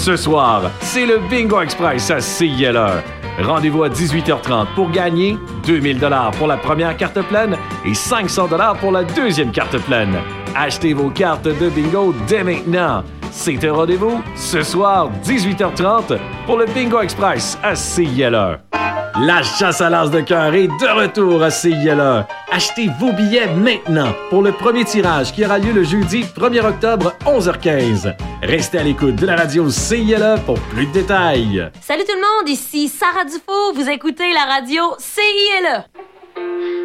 Ce soir, c'est le Bingo Express à CILE. Rendez-vous à 18h30 pour gagner 2000 $ pour la première carte pleine et 500 $ pour la deuxième carte pleine. Achetez vos cartes de bingo dès maintenant. C'est un rendez-vous ce soir, 18h30, pour le Bingo Express à CILE. La chasse à l'as de cœur est de retour à CILE. Achetez vos billets maintenant pour le premier tirage qui aura lieu le jeudi 1er octobre, 11h15. Restez à l'écoute de la radio CILE pour plus de détails. Salut tout le monde, ici Sarah Dufault. Vous écoutez la radio CILE.